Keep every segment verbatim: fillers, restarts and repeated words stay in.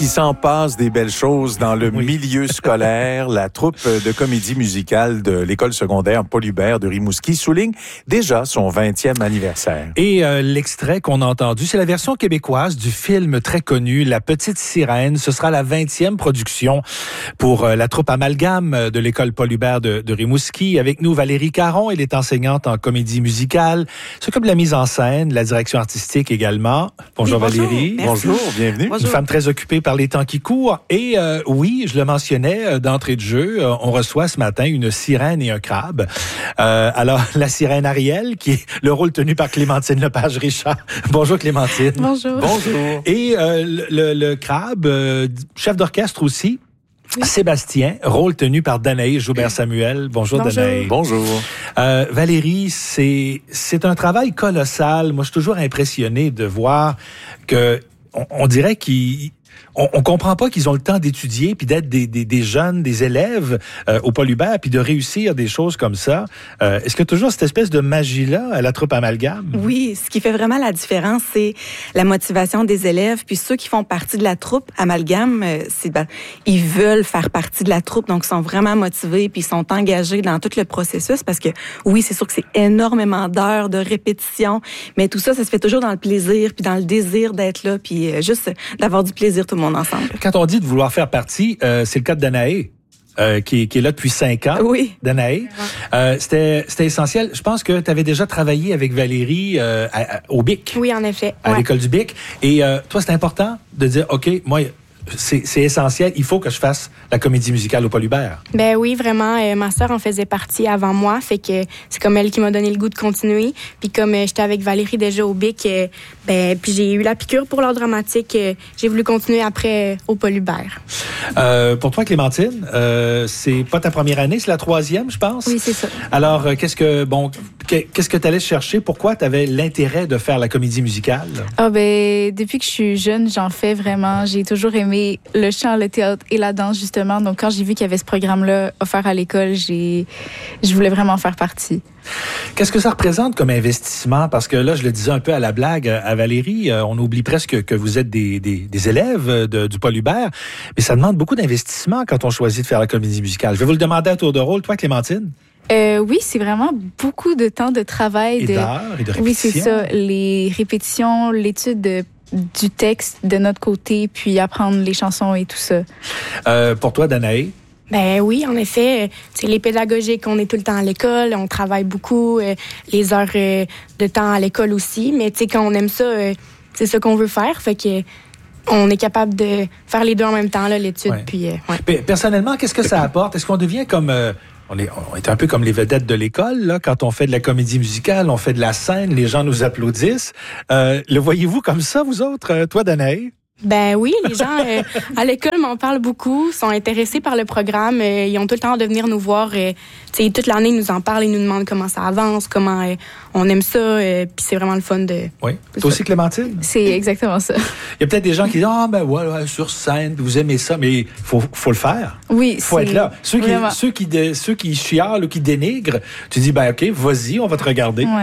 Il s'en passe des belles choses dans le oui. milieu scolaire. La troupe de comédie musicale de l'école secondaire Paul Hubert de Rimouski souligne déjà son vingtième anniversaire. Et euh, l'extrait qu'on a entendu, c'est la version québécoise du film très connu La Petite Sirène. Ce sera la vingtième production pour euh, la troupe Amalgame de l'école Paul Hubert de, de Rimouski. Avec nous, Valérie Caron, elle est enseignante en comédie musicale, s'occupe de la mise en scène, la direction artistique également. Bonjour, oui, bonjour. Valérie. Merci. Bonjour, bienvenue. Bonjour. Une femme très occupée par les temps qui courent. Et euh, oui, je le mentionnais euh, d'entrée de jeu, euh, on reçoit ce matin une sirène et un crabe. Euh, alors, la sirène Ariel, qui est le rôle tenu par Clémentine Lepage-Richard. Bonjour Clémentine. Bonjour. Bonjour. Et euh, le, le, le crabe, euh, chef d'orchestre aussi. Oui. Sébastien, rôle tenu par Danaï Joubert-Samuel. Bonjour, Bonjour. Danaï. Bonjour. Euh, Valérie, c'est c'est un travail colossal. Moi, je suis toujours impressionné de voir que on, on dirait qu'ils On, on comprend pas qu'ils ont le temps d'étudier puis d'être des, des, des jeunes, des élèves euh, au Paul Hubert puis de réussir des choses comme ça. Euh, est-ce qu'il y a toujours cette espèce de magie-là à la troupe Amalgame? Oui, ce qui fait vraiment la différence, c'est la motivation des élèves. Puis ceux qui font partie de la troupe Amalgame, c'est, ben, ils veulent faire partie de la troupe, donc ils sont vraiment motivés puis ils sont engagés dans tout le processus parce que oui, c'est sûr que c'est énormément d'heures de répétition, mais tout ça, ça se fait toujours dans le plaisir puis dans le désir d'être là puis euh, juste d'avoir du plaisir tout le monde ensemble. Quand on dit de vouloir faire partie, euh, c'est le cas de Danaï. Euh, qui, qui est là depuis cinq ans. Oui. Danaï. Euh, c'était, c'était essentiel. Je pense que tu avais déjà travaillé avec Valérie euh, à, à, au B I C. Oui, en effet. À ouais. l'école du B I C. Et euh, toi, c'est important de dire, OK, moi, c'est, c'est essentiel, il faut que je fasse la comédie musicale au Paul Hubert. Ben oui, vraiment. Euh, ma sœur en faisait partie avant moi, fait que c'est comme elle qui m'a donné le goût de continuer. Puis comme euh, j'étais avec Valérie déjà au B I C, euh, ben puis j'ai eu la piqûre pour l'art dramatique, euh, j'ai voulu continuer après euh, au Paul Hubert. Euh, pour toi, Clémentine, euh, c'est pas ta première année, c'est la troisième, je pense. Oui, c'est ça. Alors, euh, qu'est-ce que bon, qu'est-ce que tu allais chercher? Pourquoi tu avais l'intérêt de faire la comédie musicale? Ah ben depuis que je suis jeune, j'en fais vraiment. J'ai toujours aimé le chant, le théâtre et la danse justement. Donc quand j'ai vu qu'il y avait ce programme-là offert à l'école, j'ai, je voulais vraiment faire partie. Qu'est-ce que ça représente comme investissement? Parce que là, je le disais un peu à la blague à Valérie, on oublie presque que vous êtes des, des, des élèves de, du Paul Hubert, mais ça demande beaucoup d'investissement quand on choisit de faire la comédie musicale. Je vais vous le demander à tour de rôle. Toi, Clémentine? Euh, oui, c'est vraiment beaucoup de temps de travail. Et de... d'heures et de répétitions. Oui, c'est ça. Les répétitions, l'étude de du texte de notre côté, puis apprendre les chansons et tout ça. Euh, pour toi, Danaï? Ben oui, en effet. C'est les pédagogiques, on est tout le temps à l'école, on travaille beaucoup, euh, les heures euh, de temps à l'école aussi. Mais tu sais, quand on aime ça, euh, c'est ça qu'on veut faire. Fait que on est capable de faire les deux en même temps, là, l'étude. Ouais. Puis, euh, ouais. Personnellement, qu'est-ce que ça apporte? Est-ce qu'on devient comme... Euh, on, est, on est un peu comme les vedettes de l'école, là, quand on fait de la comédie musicale, on fait de la scène, les gens nous applaudissent. Euh, le voyez-vous comme ça, vous autres? Euh, toi, Danaï? Ben oui, les gens euh, à l'école m'en parlent beaucoup, sont intéressés par le programme, euh, ils ont tout le temps de venir nous voir, euh, tu sais, toute l'année ils nous en parlent, ils nous demandent comment ça avance, comment euh, on aime ça, euh, puis c'est vraiment le fun de... Oui. Toi aussi, Clémentine? C'est exactement ça. Il y a peut-être des gens qui disent « Ah, ben ouais, ouais, sur scène, vous aimez ça, mais il faut, faut le faire. » Oui, Il faut c'est être là. Ceux qui, vraiment... ceux, qui de, ceux qui chialent ou qui dénigrent, tu dis « Ben OK, vas-y, on va te regarder. Ouais. »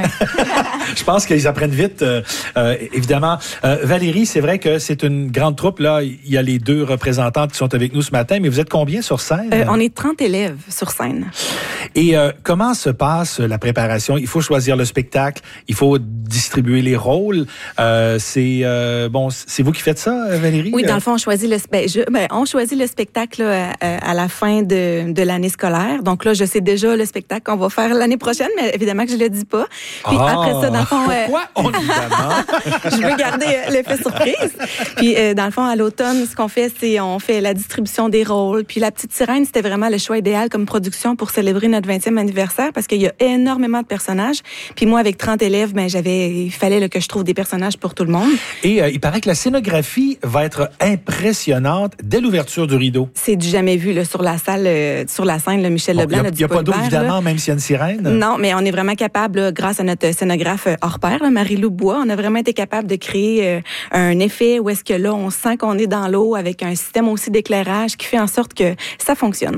Je pense qu'ils apprennent vite, euh, euh, évidemment. Euh, Valérie, c'est vrai que c'est une grande troupe. Là, il y a les deux représentantes qui sont avec nous ce matin, mais vous êtes combien sur scène? Euh, on est trente élèves sur scène. Et euh, comment se passe la préparation? Il faut choisir le spectacle, il faut distribuer les rôles. Euh, c'est euh, bon, c'est vous qui faites ça, Valérie? Oui, dans le fond, on choisit le, ben, je, ben, on choisit le spectacle là, à, à la fin de, de l'année scolaire. Donc là, je sais déjà le spectacle qu'on va faire l'année prochaine, mais évidemment que je le dis pas. Puis ah, après ça, dans le fond, pourquoi? Euh, On évidemment. je veux garder euh, l'effet surprise. Puis euh, dans le fond, à l'automne, ce qu'on fait, c'est on fait la distribution des rôles. Puis La Petite Sirène, c'était vraiment le choix idéal comme production pour célébrer notre vingtième anniversaire parce qu'il y a énormément de personnages. Puis moi, avec trente élèves, ben j'avais, il fallait là, que je trouve des personnages pour tout le monde. Et euh, il paraît que la scénographie va être impressionnante dès l'ouverture du rideau. C'est du jamais vu là, sur la salle, euh, sur la scène, là, Michel Bon, Leblanc. Il n'y a, a pas d'eau, évidemment, là. Même s'il y a une sirène. Non, mais on est vraiment capable, là, grâce à notre scénographe hors pair, là, Marie-Lou Bois, on a vraiment été capable de créer euh, un effet où est-ce que là, on sent qu'on est dans l'eau avec un système aussi d'éclairage qui fait en sorte que ça fonctionne.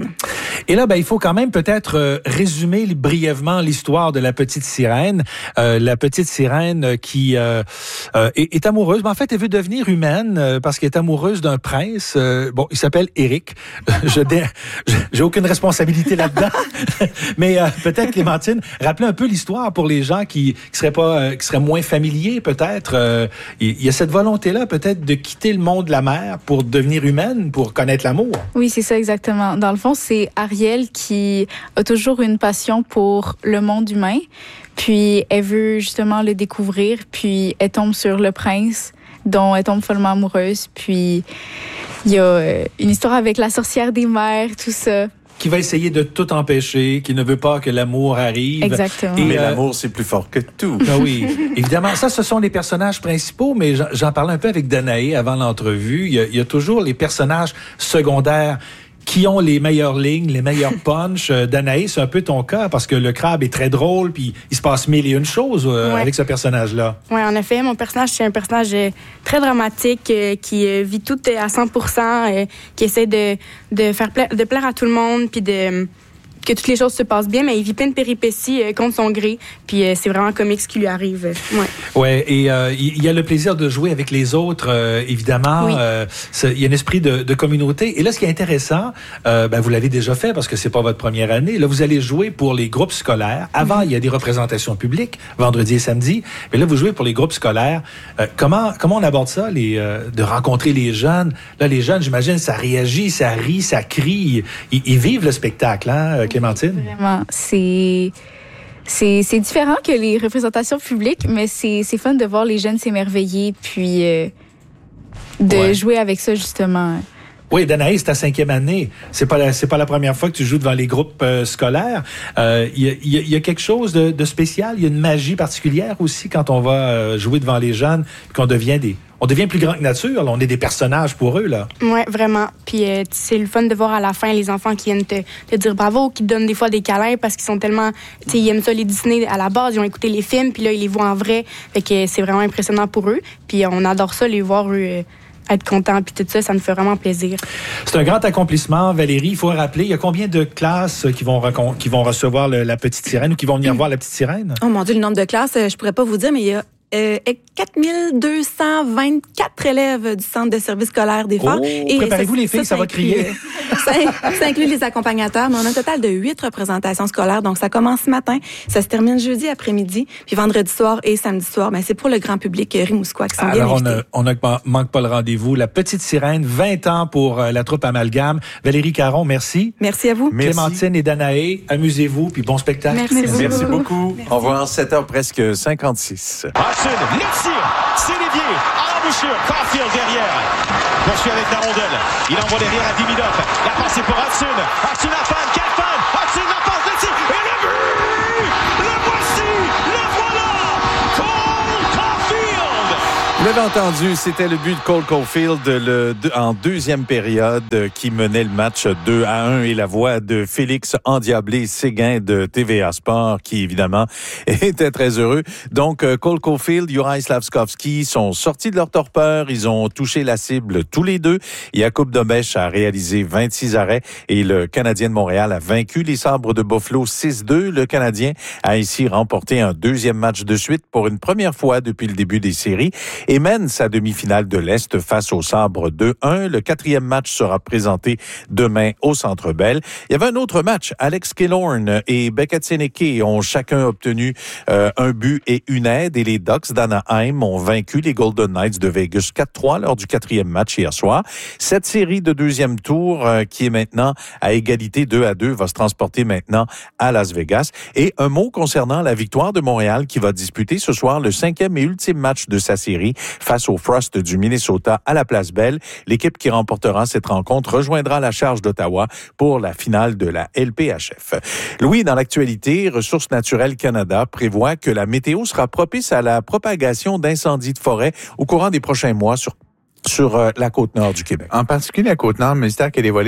Et là, ben, il faut quand même peut-être euh, résumer brièvement l'histoire de la petite sirène. Euh, la petite sirène qui euh, euh, est, est amoureuse, mais en fait, elle veut devenir humaine euh, parce qu'elle est amoureuse d'un prince. Euh, bon, il s'appelle Eric. Je dé... J'ai aucune responsabilité là-dedans. Mais euh, peut-être, Clémentine, rappelez un peu l'histoire pour les gens qui, qui seraient pas, euh, qui seraient moins familiers, peut-être. Euh, il y a cette volonté-là, peut-être, de quitter le monde de la mer pour devenir humaine, pour connaître l'amour. Oui, c'est ça exactement. Dans le fond, c'est Ariel qui a toujours une passion pour le monde humain. Puis elle veut justement le découvrir. Puis elle tombe sur le prince, dont elle tombe follement amoureuse. Puis il y a euh, une histoire avec la sorcière des mers, tout ça. Qui va essayer de tout empêcher, qui ne veut pas que l'amour arrive. Exactement. Et mais euh, l'amour, c'est plus fort que tout. Ben oui, évidemment. Ça, ce sont les personnages principaux, mais j'en, j'en parlais un peu avec Danaé avant l'entrevue. Il y a, il y a toujours les personnages secondaires qui ont les meilleures lignes, les meilleurs punchs. Euh, Danaé, c'est un peu ton cas, parce que le crabe est très drôle, puis il se passe mille et une choses euh, ouais. avec ce personnage-là. Oui, en effet, mon personnage, c'est un personnage euh, très dramatique, euh, qui euh, vit tout euh, à cent pour cent, euh, qui essaie de, de faire pla- de plaire à tout le monde, puis de... que toutes les choses se passent bien, mais il vit plein de péripéties euh, contre son gré, puis euh, c'est vraiment comique ce qui lui arrive. Ouais. Ouais, et euh, il y a le plaisir de jouer avec les autres, euh, évidemment. Oui. Euh, il y a un esprit de, de communauté. Et là, ce qui est intéressant, euh, ben, vous l'avez déjà fait parce que c'est pas votre première année. Là, vous allez jouer pour les groupes scolaires. Avant, mm-hmm. il y a des représentations publiques, vendredi et samedi. Mais là, vous jouez pour les groupes scolaires. Euh, comment comment on aborde ça, les euh, de rencontrer les jeunes? Là, les jeunes, j'imagine, ça réagit, ça rit, ça crie. Ils, ils vivent le spectacle, hein, Clémentine? Vraiment, c'est... C'est, c'est différent que les représentations publiques, mais c'est, c'est fun de voir les jeunes s'émerveiller, puis euh, de ouais. jouer avec ça, justement. Oui, Danaï, c'est ta cinquième année. C'est pas la, c'est pas la première fois que tu joues devant les groupes euh, scolaires. Il euh, y, a, y, a, y a quelque chose de, de spécial. Il y a une magie particulière aussi quand on va euh, jouer devant les jeunes, qu'on devient des... On devient plus grand que nature, là. On est des personnages pour eux, là. Oui, vraiment. Puis euh, c'est le fun de voir à la fin les enfants qui viennent te, te dire bravo, qui te donnent des fois des câlins parce qu'ils sont tellement... Tu sais, ils aiment ça, les Disney à la base, ils ont écouté les films, puis là, ils les voient en vrai. Fait que c'est vraiment impressionnant pour eux. Puis on adore ça, les voir, eux, euh, être contents, puis tout ça, ça nous fait vraiment plaisir. C'est un grand accomplissement, Valérie. Il faut rappeler, il y a combien de classes qui vont, recon- qui vont recevoir le, la petite sirène ou qui vont venir mmh. voir la petite sirène? Oh mon Dieu, le nombre de classes, je pourrais pas vous dire, mais il y a Euh, quatre mille deux cent vingt-quatre élèves du centre de service scolaire des Phares. Oh, et préparez-vous ça, les filles, ça, ça, ça va inclut, crier. ça, ça inclut les accompagnateurs, mais on a un total de huit représentations scolaires. Donc, ça commence ce matin, ça se termine jeudi après-midi, puis vendredi soir et samedi soir. Ben, c'est pour le grand public rimouskois qui sont Alors, bien invités. on ne manque pas le rendez-vous. La Petite Sirène, vingt ans pour euh, la troupe Amalgame. Valérie Caron, merci. Merci à vous. Merci. Clémentine et Danaé, amusez-vous, puis bon spectacle. Merci, merci beaucoup. Merci beaucoup. Merci. Au revoir, sept heures presque cinquante-six. Hudson, Letzier, c'est Lévier, à l'embouchure, Caulfield derrière, poursuit avec la rondelle, il envoie derrière à Dimidov, la passe est pour Hudson, Hudson la panne, quelle panne, Hudson la passe, Letzier, et le but, le voici, le voilà, Cole Caulfield. Vous l'avez entendu, c'était le but de Cole Caulfield le, de, en deuxième période qui menait le match deux à un et la voix de Félix Endiablé-Séguin de T V A Sport qui, évidemment, était très heureux. Donc, Cole Caulfield, Juraj Slafkovský sont sortis de leur torpeur. Ils ont touché la cible tous les deux. Jakub Dobeš a réalisé vingt-six arrêts et le Canadien de Montréal a vaincu les Sabres de Buffalo six deux. Le Canadien a ici remporté un deuxième match de suite pour une première fois depuis le début des séries et mène sa demi-finale de l'Est face aux Sabres deux un. Le quatrième match sera présenté demain au Centre Bell. Il y avait un autre match. Alex Killorn et Beckett Seneke ont chacun obtenu euh, un but et une aide et les Ducks d'Anaheim ont vaincu les Golden Knights de Vegas quatre trois lors du quatrième match hier soir. Cette série de deuxième tour euh, qui est maintenant à égalité deux à deux va se transporter maintenant à Las Vegas. Et un mot concernant la victoire de Montréal qui va disputer ce soir le cinquième et ultime match de sa série face au Frost du Minnesota à la Place Bell. L'équipe qui remportera cette rencontre rejoindra la charge d'Ottawa pour la finale de la L P H F. Louis, dans l'actualité, Ressources naturelles Canada prévoit que la météo sera propice à la propagation d'incendies de forêt au courant des prochains mois sur sur euh, la Côte-Nord du Québec. En particulier la Côte-Nord, le ministère qui a dévoilé ses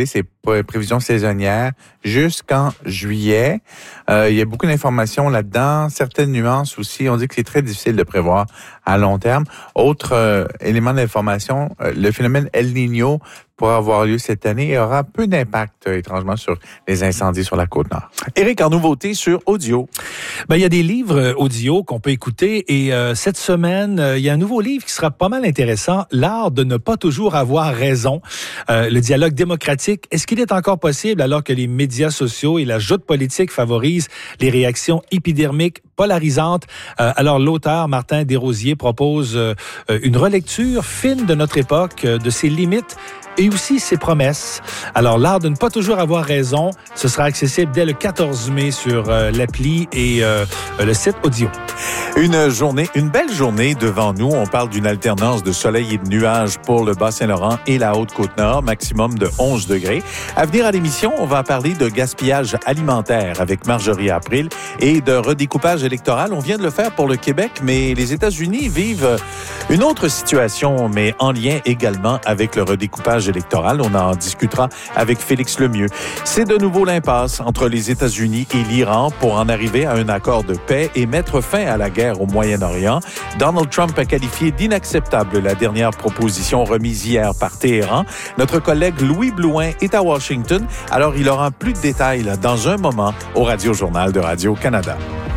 prévision saisonnière jusqu'en juillet. Euh, il y a beaucoup d'informations là-dedans, certaines nuances aussi. On dit que c'est très difficile de prévoir à long terme. Autre euh, élément d'information, euh, le phénomène El Niño pourra avoir lieu cette année et aura peu d'impact, euh, étrangement, sur les incendies sur la Côte-Nord. Éric, en nouveauté sur audio. Ben, il y a des livres audio qu'on peut écouter et euh, cette semaine, euh, il y a un nouveau livre qui sera pas mal intéressant, L'art de ne pas toujours avoir raison. Euh, le dialogue démocratique, est-ce qu'il est encore possible alors que les médias sociaux et la joute politique favorisent les réactions épidermiques polarisantes? Euh, alors, l'auteur Martin Desrosiers propose euh, une relecture fine de notre époque, euh, de ses limites et aussi ses promesses. Alors, l'art de ne pas toujours avoir raison, ce sera accessible dès le quatorze mai sur euh, l'appli et euh, le site audio. Une journée, une belle journée devant nous. On parle d'une alternance de soleil et de nuages pour le Bas-Saint-Laurent et la Haute-Côte-Nord, maximum de onze degrés. À venir à l'émission, on va parler de gaspillage alimentaire avec Marjorie April et de redécoupage électoral. On vient de le faire pour le Québec, mais les États-Unis vivent une autre situation, mais en lien également avec le redécoupage électoral. On en discutera avec Félix Lemieux. C'est de nouveau l'impasse entre les États-Unis et l'Iran pour en arriver à un accord de paix et mettre fin à la guerre au Moyen-Orient. Donald Trump a qualifié d'inacceptable la dernière proposition remise hier par Téhéran. Notre collègue Louis Blouin est à Washington, alors il aura plus de détails là, dans un moment au Radio-Journal de Radio-Canada.